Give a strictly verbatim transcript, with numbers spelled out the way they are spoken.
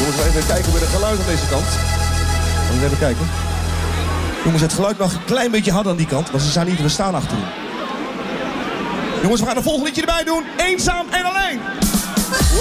Jongens, we even kijken bij de geluid aan deze kant. Laten we even kijken. Jongens, het geluid mag een klein beetje harder aan die kant, want ze zijn niet te verstaan achterin. Jongens, we gaan een volgend liedje erbij doen. Eenzaam en alleen.